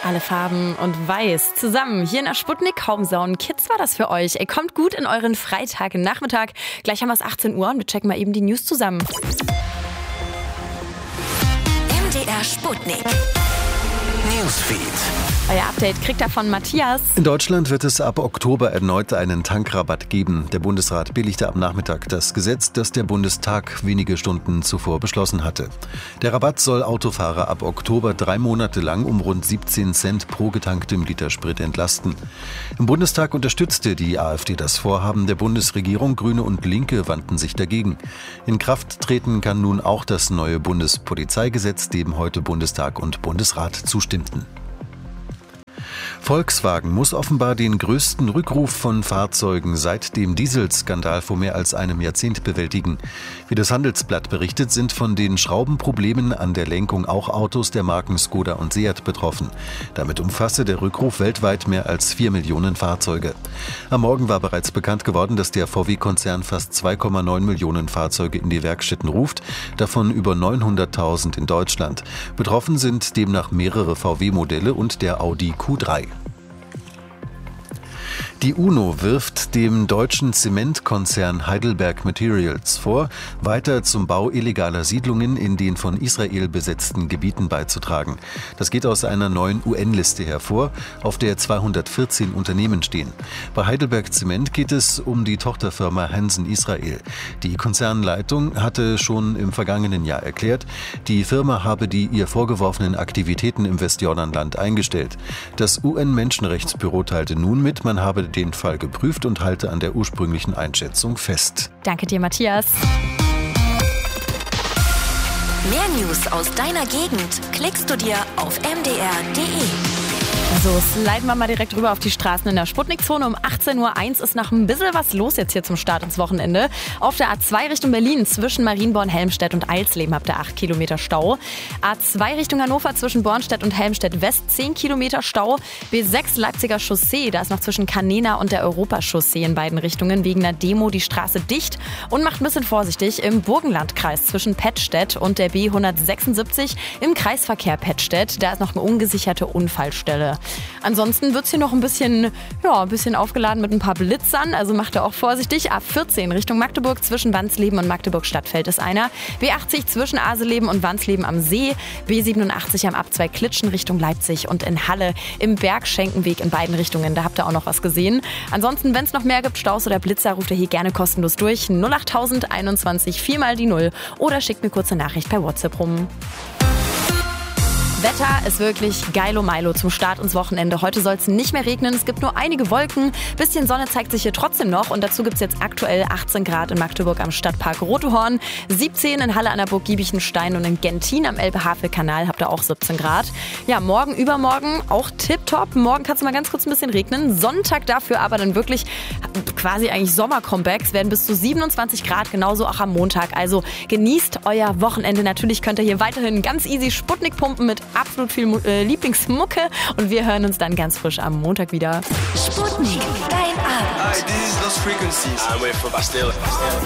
Alle Farben und weiß zusammen hier in der Sputnik Homezone. Kids war das für euch. Ey, kommt gut in euren Freitagnachmittag. Gleich haben wir es 18 Uhr und wir checken mal eben die News zusammen. MDR Sputnik Newsfeed. Euer Update kriegt er von Matthias. In Deutschland wird es ab Oktober erneut einen Tankrabatt geben. Der Bundesrat billigte am Nachmittag das Gesetz, das der Bundestag wenige Stunden zuvor beschlossen hatte. Der Rabatt soll Autofahrer ab Oktober 3 Monate lang um rund 17 Cent pro getanktem Liter Sprit entlasten. Im Bundestag unterstützte die AfD das Vorhaben der Bundesregierung. Grüne und Linke wandten sich dagegen. In Kraft treten kann nun auch das neue Bundespolizeigesetz, dem heute Bundestag und Bundesrat zustimmten. Volkswagen muss offenbar den größten Rückruf von Fahrzeugen seit dem Dieselskandal vor mehr als einem Jahrzehnt bewältigen. Wie das Handelsblatt berichtet, sind von den Schraubenproblemen an der Lenkung auch Autos der Marken Skoda und Seat betroffen. Damit umfasse der Rückruf weltweit mehr als 4 Millionen Fahrzeuge. Am Morgen war bereits bekannt geworden, dass der VW-Konzern fast 2,9 Millionen Fahrzeuge in die Werkstätten ruft, davon über 900.000 in Deutschland. Betroffen sind demnach mehrere VW-Modelle und der Audi Q3. Die UNO wirft dem deutschen Zementkonzern Heidelberg Materials vor, weiter zum Bau illegaler Siedlungen in den von Israel besetzten Gebieten beizutragen. Das geht aus einer neuen UN-Liste hervor, auf der 214 Unternehmen stehen. Bei Heidelberg Zement geht es um die Tochterfirma Hansen Israel. Die Konzernleitung hatte schon im vergangenen Jahr erklärt, die Firma habe die ihr vorgeworfenen Aktivitäten im Westjordanland eingestellt. Das UN-Menschenrechtsbüro teilte nun mit, man habe den Fall geprüft und halte an der ursprünglichen Einschätzung fest. Danke dir, Matthias. Mehr News aus deiner Gegend klickst du dir auf mdr.de. So, sliden wir mal direkt rüber auf die Straßen in der Sputnik-Zone. Um 18.01 Uhr ist noch ein bisschen was los jetzt hier zum Start ins Wochenende. Auf der A2 Richtung Berlin zwischen Marienborn, Helmstedt und Eilsleben habt ihr 8 Kilometer Stau. A2 Richtung Hannover zwischen Bornstedt und Helmstedt West 10 Kilometer Stau. B6 Leipziger Chaussee, da ist noch zwischen Canena und der Europachaussee in beiden Richtungen wegen einer Demo die Straße dicht. Und macht ein bisschen vorsichtig im Burgenlandkreis zwischen Pettstedt und der B176 im Kreisverkehr Pettstedt. Da ist noch eine ungesicherte Unfallstelle. Ansonsten wird es hier noch ein bisschen aufgeladen mit ein paar Blitzern, also macht ihr auch vorsichtig. A14 Richtung Magdeburg zwischen Wansleben und Magdeburg Stadtfeld ist einer. B80 zwischen Aseleben und Wansleben am See. B87 am Ab2 Klitschen Richtung Leipzig und in Halle im Bergschenkenweg in beiden Richtungen. Da habt ihr auch noch was gesehen. Ansonsten, wenn es noch mehr gibt, Staus oder Blitzer, ruft ihr hier gerne kostenlos durch. 08000 21 4 mal die 0 oder schickt mir kurze Nachricht per WhatsApp rum. Wetter ist wirklich geilo Milo zum Start ins Wochenende. Heute soll es nicht mehr regnen, es gibt nur einige Wolken. Bisschen Sonne zeigt sich hier trotzdem noch und dazu gibt es jetzt aktuell 18 Grad in Magdeburg am Stadtpark Rotehorn, 17 in Halle an der Burg Giebichenstein und in Gentin am Elbe-Havel-Kanal habt ihr auch 17 Grad. Ja, morgen, übermorgen auch tipptopp. Morgen kann es mal ganz kurz ein bisschen regnen. Sonntag dafür aber dann wirklich quasi eigentlich Sommer-Comebacks, werden bis zu 27 Grad, genauso auch am Montag. Also genießt euer Wochenende. Natürlich könnt ihr hier weiterhin ganz easy Sputnik pumpen mit absolut viel Lieblingsmucke und wir hören uns dann ganz frisch am Montag wieder. Sputnik, dein Abend. Hi, this is Lost Frequencies. I'm with Bastille.